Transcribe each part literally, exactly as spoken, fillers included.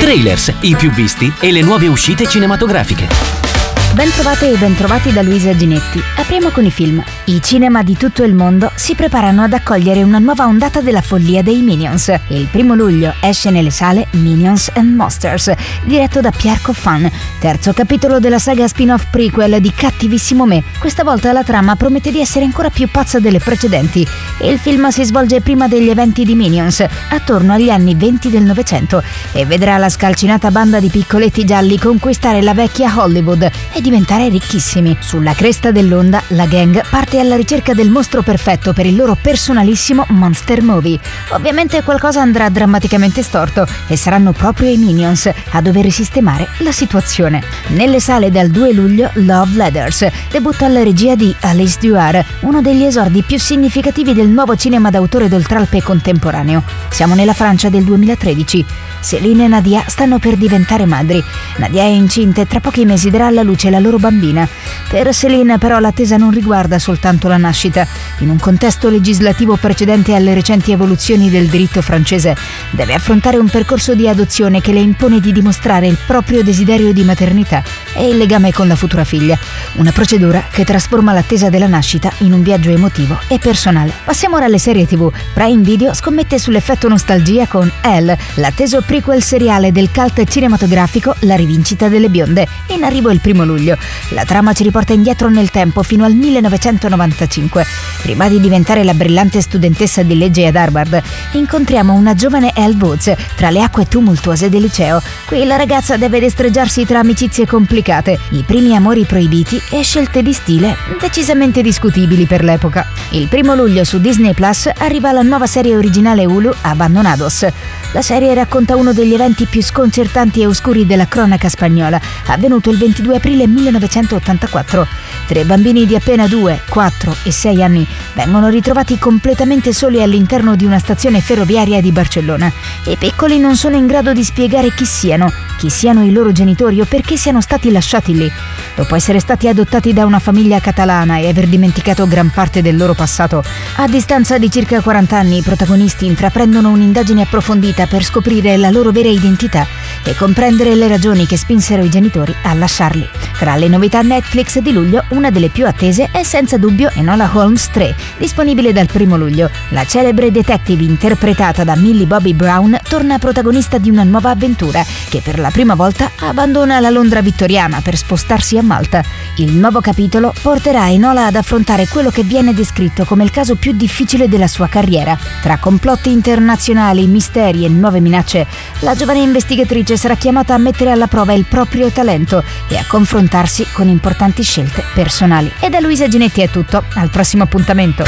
Trailers, i più visti e le nuove uscite cinematografiche. Bentrovate e bentrovati da Luisa Ginetti. Apriamo con i film. I cinema di tutto il mondo si preparano ad accogliere una nuova ondata della follia dei Minions. Il primo luglio esce nelle sale Minions and Monsters, diretto da Pierre Coffin, terzo capitolo della saga spin-off prequel di Cattivissimo Me. Questa volta la trama promette di essere ancora più pazza delle precedenti. Il film si svolge prima degli eventi di Minions, attorno agli anni venti del Novecento, e vedrà la scalcinata banda di piccoletti gialli conquistare la vecchia Hollywood e diventare ricchissimi. Sulla cresta dell'onda, la gang parte alla ricerca del mostro perfetto per il loro personalissimo Monster Movie. Ovviamente qualcosa andrà drammaticamente storto e saranno proprio i Minions a dover sistemare la situazione. Nelle sale dal due luglio Love Letters debutta alla regia di Alice Duar, uno degli esordi più significativi del nuovo cinema d'autore d'oltralpe contemporaneo. Siamo nella Francia del duemilatredici. Céline e Nadia stanno per diventare madri. Nadia è incinta e tra pochi mesi darà alla luce la loro bambina. Per Céline però l'attesa non riguarda soltanto la nascita. In un contesto legislativo precedente alle recenti evoluzioni del diritto francese, deve affrontare un percorso di adozione che le impone di dimostrare il proprio desiderio di maternità e il legame con la futura figlia. Una procedura che trasforma l'attesa della nascita in un viaggio emotivo e personale. Passiamo ora alle serie tivù. Prime Video scommette sull'effetto nostalgia con Elle, l'atteso prequel seriale del cult cinematografico La rivincita delle bionde, in arrivo il primo luglio. La trama ci riporta indietro nel tempo fino al millenovecentonovantacinque. Prima di diventare la brillante studentessa di legge ad Harvard, incontriamo una giovane Elle Woods tra le acque tumultuose del liceo. Qui la ragazza deve destreggiarsi tra amicizie complicate, i primi amori proibiti e scelte di stile decisamente discutibili per l'epoca. Il primo luglio su Disney Plus arriva la nuova serie originale Hulu Abandonados. La serie racconta uno degli eventi più sconcertanti e oscuri della cronaca spagnola, avvenuto il ventidue aprile millenovecentottantaquattro. Tre bambini di appena due, quattro e sei anni vengono ritrovati completamente soli all'interno di una stazione ferroviaria di Barcellona. I piccoli non sono in grado di spiegare chi siano, chi siano i loro genitori o perché siano stati lasciati lì. Dopo essere stati adottati da una famiglia catalana e aver dimenticato gran parte del loro passato, a distanza di circa quaranta anni i protagonisti intraprendono un'indagine approfondita per scoprire la loro vera identità e comprendere le ragioni che spinsero i genitori a lasciarli. Tra le novità Netflix di luglio, una delle più attese è senza dubbio Enola Holmes tre, disponibile dal primo luglio. La celebre detective interpretata da Millie Bobby Brown torna protagonista di una nuova avventura che per la prima volta abbandona la Londra vittoriana per spostarsi a Malta. Il nuovo capitolo porterà Enola ad affrontare quello che viene descritto come il caso più difficile della sua carriera. Tra complotti internazionali, misteri e nuove minacce, la giovane investigatrice sarà chiamata a mettere alla prova il proprio talento e a confrontarsi con importanti scelte personali. E da Luisa Ginetti è tutto, al prossimo appuntamento.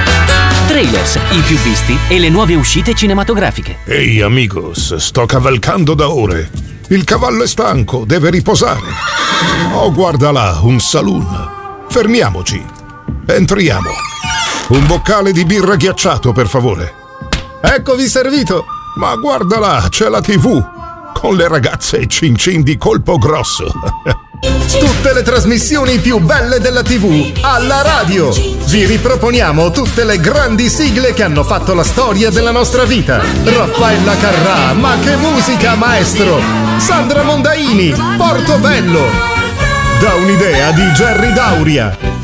Trailers, i più visti e le nuove uscite cinematografiche. Ehi amigos, sto cavalcando da ore. Il cavallo è stanco, deve riposare. Oh, guarda là, un saloon. Fermiamoci. Entriamo. Un boccale di birra ghiacciato, per favore. Eccovi servito. Ma guarda là, c'è la tivù. Con le ragazze cin cin di colpo grosso. Tutte le trasmissioni più belle della tivù alla radio. Vi riproponiamo tutte le grandi sigle che hanno fatto la storia della nostra vita. Raffaella Carrà, ma che musica, maestro! Sandra Mondaini, Portobello. Da un'idea di Jerry Dauria.